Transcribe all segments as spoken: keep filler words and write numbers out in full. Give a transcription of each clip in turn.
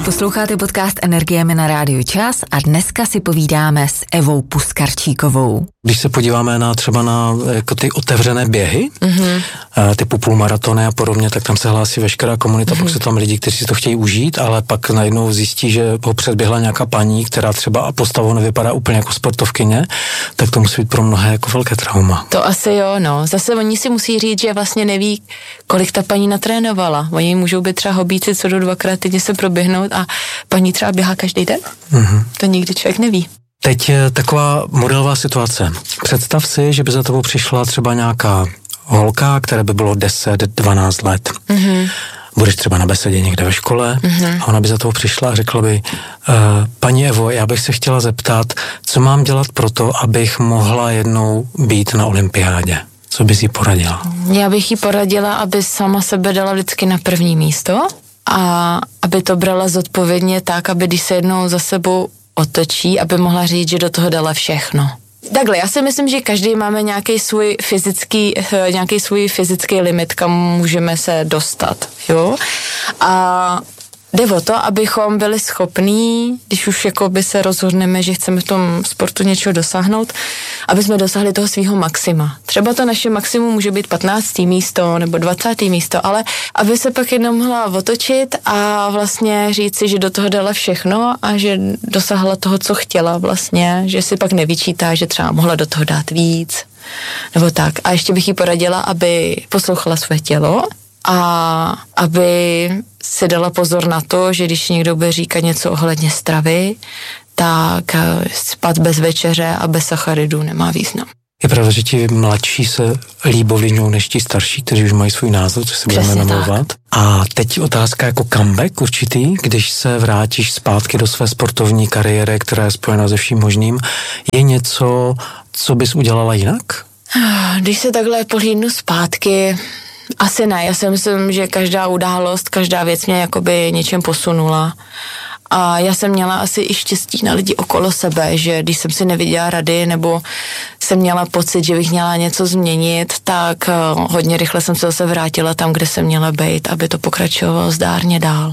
Posloucháte podcast Energiemi na Rádiu Čas a dneska si povídáme s Evou Puskarčíkovou. Když se podíváme na třeba na jako ty otevřené běhy, mm-hmm. typu půlmaratony a podobně, tak tam se hlásí veškerá komunita, mm-hmm. pak jsou tam lidi, kteří si to chtějí užít, ale pak najednou zjistí, že ho předběhla nějaká paní, která třeba postavou nevypadá úplně jako sportovkyně, tak to musí být pro mnohé jako velké trauma. To asi jo, no. Zase oni si musí říct, že vlastně neví, kolik ta paní natrénovala. Oni můžou být třeba hobíci, co do dvakrát týdně se proběhnout a paní třeba běhá každý den. Mm-hmm. To nikdy člověk neví. Teď je taková modelová situace. Představ si, že by za tebou přišla třeba nějaká holka, které by bylo deset dvanáct let. Mm-hmm. Budeš třeba na besedě někde ve škole mm-hmm. a ona by za tebou přišla a řekla by, uh, paní Evo, já bych se chtěla zeptat, co mám dělat pro to, abych mohla jednou být na olympiádě. Co bys jí poradila? Já bych jí poradila, aby sama sebe dala vždycky na první místo a aby to brala zodpovědně tak, aby když se jednou za sebou otočí, aby mohla říct, že do toho dala všechno. Takhle, já si myslím, že každý máme nějaký svůj fyzický, nějaký svůj fyzický limit, kam můžeme se dostat, jo? A jde o to, abychom byli schopní, když už jakoby se rozhodneme, že chceme v tom sportu něčeho dosáhnout, aby jsme dosáhli toho svého maxima. Třeba to naše maximum může být patnácté místo nebo dvacáté místo, ale aby se pak jednou mohla otočit a vlastně říct si, že do toho dala všechno a že dosáhla toho, co chtěla vlastně, že si pak nevyčítá, že třeba mohla do toho dát víc, nebo tak. A ještě bych jí poradila, aby poslouchala své tělo, a aby si dala pozor na to, že když někdo bude říkat něco ohledně stravy, tak spát bez večeře a bez sacharidů nemá význam. Je pravda, že ti mladší se líp ovlivňují než ti starší, kteří už mají svůj názor, co se budeme namlouvat. A teď otázka jako comeback určitý, když se vrátíš zpátky do své sportovní kariéry, která je spojená se vším možným, je něco, co bys udělala jinak? Když se takhle pohlídnu zpátky, asi ne, já si myslím, že každá událost, každá věc mě jakoby něčem posunula a já jsem měla asi i štěstí na lidi okolo sebe, že když jsem si neviděla rady nebo jsem měla pocit, že bych měla něco změnit, tak hodně rychle jsem se zase vrátila tam, kde jsem měla být, aby to pokračovalo zdárně dál.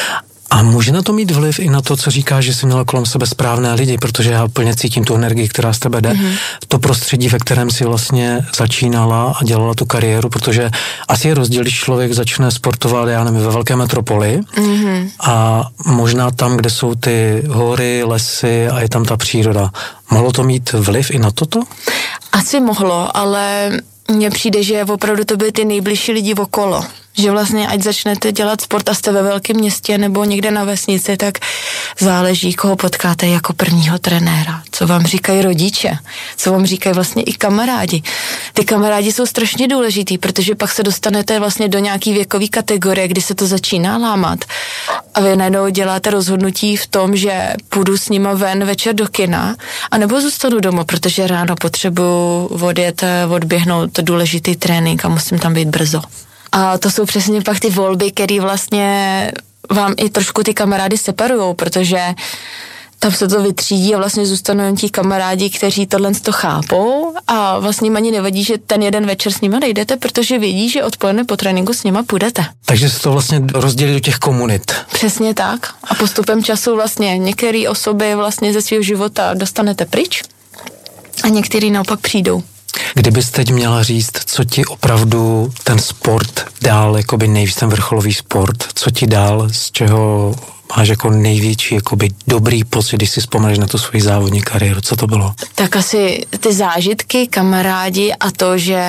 A může na to mít vliv i na to, co říkáš, že jsi měla kolem sebe správné lidi, protože já plně cítím tu energii, která z tebe jde. Mm-hmm. To prostředí, ve kterém si vlastně začínala a dělala tu kariéru, protože asi je rozdíl, když člověk začne sportovat, já nevím, ve velké metropoli mm-hmm. a možná tam, kde jsou ty hory, lesy a je tam ta příroda. Mohlo to mít vliv i na toto? Asi mohlo, ale mně přijde, že opravdu to byly ty nejbližší lidi okolo. Že vlastně, ať začnete dělat sport a jste ve velkém městě nebo někde na vesnici, tak záleží, koho potkáte jako prvního trenéra. Co vám říkají rodiče, co vám říkají vlastně i kamarádi. Ty kamarádi jsou strašně důležitý, protože pak se dostanete vlastně do nějaký věkový kategorie, kdy se to začíná lámat. A vy najednou děláte rozhodnutí v tom, že půjdu s nima ven večer do kina, anebo zůstanu doma, protože ráno potřebuji odjet, odběhnout důležitý trénink a musím tam být brzo. A to jsou přesně pak ty volby, které vlastně vám i trošku ty kamarády separujou, protože tam se to vytřídí a vlastně zůstanou jen ti kamarádi, kteří tohle to chápou a vlastně jim ani nevadí, že ten jeden večer s nima nejdete, protože vědí, že odpoledne po tréninku s nima půjdete. Takže se to vlastně rozdělí do těch komunit. Přesně tak. A postupem času vlastně některé osoby vlastně ze svého života dostanete pryč a některý naopak přijdou. Kdybys teď měla říct, co ti opravdu ten sport dál, jakoby nejvíc ten vrcholový sport, co ti dál, z čeho máš jako největší jakoby dobrý pocit, když si vzpomeneš na tu svoji závodní kariéru, co to bylo? Tak asi ty zážitky, kamarádi a to, že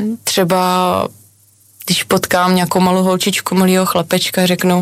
třeba když potkám nějakou malou holčičku, malýho chlapečka, řeknu,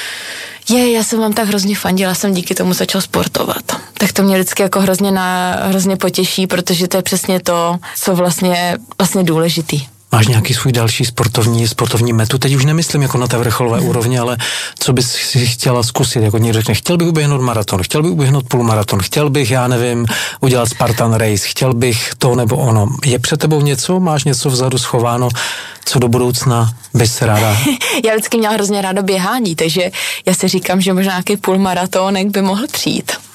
je, já jsem vám tak hrozně fandila, jsem díky tomu začal sportovat. Tak to mě vždycky jako hrozně, na, hrozně potěší, protože to je přesně to, co vlastně, vlastně důležitý. Máš nějaký svůj další sportovní, sportovní metu? Teď už nemyslím jako na té vrcholové hmm. úrovni, ale co bys si chtěla zkusit? Jako někdo řekne, chtěl bych uběhnout maraton, chtěl bych uběhnout půlmaraton, chtěl bych, já nevím, udělat Spartan Race, chtěl bych to nebo ono. Je před tebou něco? Máš něco vzadu schováno, co do budoucna bys se ráda? Já vždycky měla hrozně ráda běhání, takže já si říkám, že možná nějaký půlmaratonek by mohl přijít.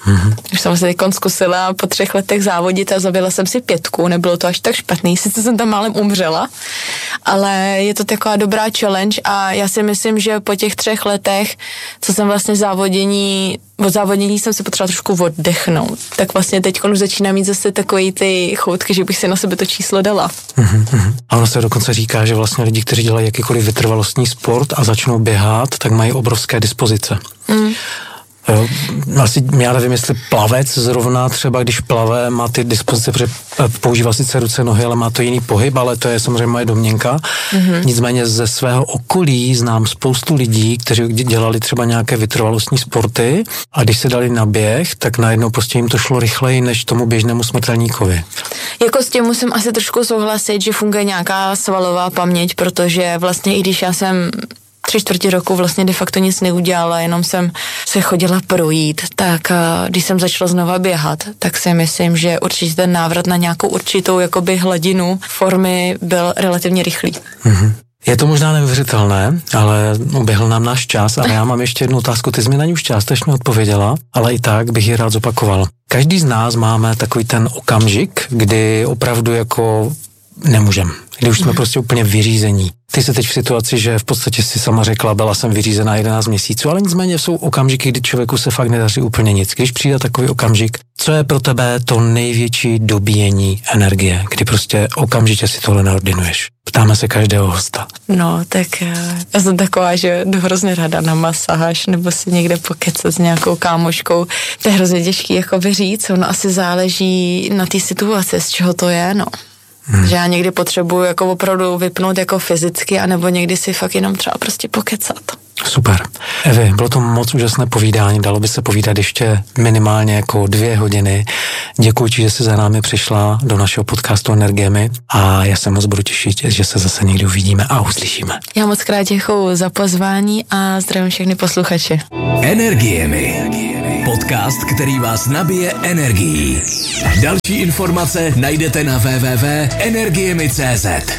Mm-hmm. Už jsem se teď zkusila po třech letech závodit a zabila jsem si pětku, nebylo to až tak špatný, sice jsem tam málem umřela, ale je to taková dobrá challenge a já si myslím, že po těch třech letech, co jsem vlastně závodění, od závodění jsem se potřebovala trošku oddechnout, tak vlastně teď už začínám mít zase takový ty choutky, že bych si na sebe to číslo dala. Mm-hmm. A ono se dokonce říká, že vlastně lidi, kteří dělají jakýkoliv vytrvalostní sport a začnou běhat, tak mají obrovské dispozice. Mm. Jo, asi, já nevím, jestli plavec zrovna třeba, když plave, má ty dispozice, protože používá sice ruce, nohy, ale má to jiný pohyb, ale to je samozřejmě moje domněnka. Mm-hmm. Nicméně ze svého okolí znám spoustu lidí, kteří dělali třeba nějaké vytrvalostní sporty a když se dali na běh, tak najednou prostě jim to šlo rychleji než tomu běžnému smrtelníkovi. Jako s tím musím asi trošku souhlasit, že funguje nějaká svalová paměť, protože vlastně i když já jsem tři čtvrtě roku vlastně de facto nic neudělala, jenom jsem se chodila projít, tak když jsem začala znova běhat, tak si myslím, že určitě ten návrat na nějakou určitou jakoby hladinu formy byl relativně rychlý. Mm-hmm. Je to možná neuvěřitelné, ale uběhl nám náš čas a já mám ještě jednu otázku, ty jsi mi na ní už částečně odpověděla, ale i tak bych ji rád zopakoval. Každý z nás máme takový ten okamžik, kdy opravdu jako nemůžem, kdy už jsme mm. prostě úplně vyřízení. Ty jsi teď v situaci, že v podstatě si sama řekla, byla jsem vyřízená jedenáct měsíců, ale nicméně jsou okamžiky, kdy člověku se fakt nedaří úplně nic. Když přijde takový okamžik, co je pro tebe to největší dobíjení energie, kdy prostě okamžitě si tohle neordinuješ? Ptáme se každého hosta. No, tak já jsem taková, že jdu hrozně ráda na masáž nebo si někde pokecat s nějakou kámoškou. To je hrozně těžký jakoby říct, ono asi záleží na té situaci, z čeho to je, no. Hmm. Že já někdy potřebuju jako opravdu vypnout jako fyzicky, anebo někdy si fakt jenom třeba prostě pokecat. Super. Evi, bylo to moc úžasné povídání, dalo by se povídat ještě minimálně jako dvě hodiny. Děkuji ti, že jsi za námi přišla do našeho podcastu Energiemi a já se moc budu těšit, že se zase někdy uvidíme a uslyšíme. Já moc krát děkuju za pozvání a zdravím všechny posluchače. Energiemi. Podcast, který vás nabije energií. Další informace najdete na w w w tečka energiemi tečka c z.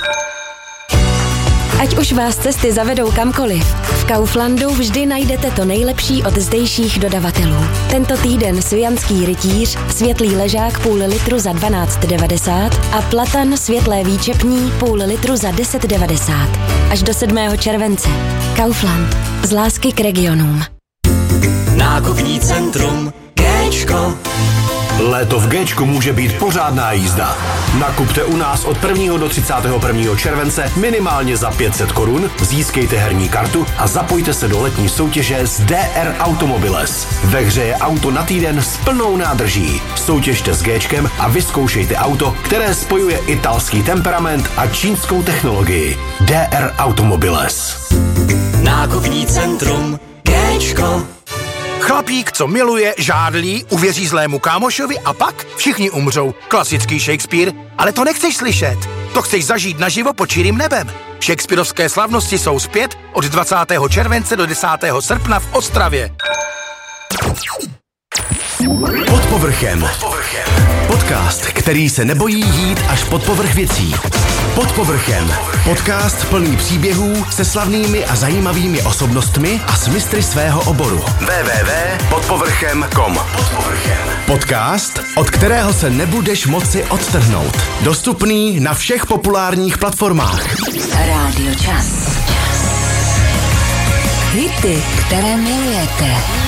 Ať už vás cesty zavedou kamkoliv, v Kauflandu vždy najdete to nejlepší od zdejších dodavatelů. Tento týden svijanský rytíř, světlý ležák půl litru za dvanáct devadesát a platan světlé výčepní půl litru za deset devadesát. Až do sedmého července. Kaufland. Z lásky k regionům. Nákupní centrum Géčko. Léto v Géčku může být pořádná jízda. Nakupte u nás od prvního do třicátého prvního července minimálně za pět set korun, získejte herní kartu a zapojte se do letní soutěže s D R Automobiles. Ve hře je auto na týden s plnou nádrží. Soutěžte s Géčkem a vyzkoušejte auto, které spojuje italský temperament a čínskou technologii. D R Automobiles. Nákupní centrum Géčko. Chlapík, co miluje, žádlí, uvěří zlému kámošovi a pak všichni umřou. Klasický Shakespeare, ale to nechceš slyšet. To chceš zažít naživo pod čirým nebem. Shakespearovské slavnosti jsou zpět od dvacátého července do desátého srpna v Ostravě. Pod povrchem. Podcast, který se nebojí jít až pod povrch věcí. Pod povrchem. Podcast plný příběhů se slavnými a zajímavými osobnostmi a s mistry svého oboru. w w w tečka pod povrchem tečka com. Podcast, od kterého se nebudeš moci odtrhnout. Dostupný na všech populárních platformách. Rádio Čas. Hity, které milujete.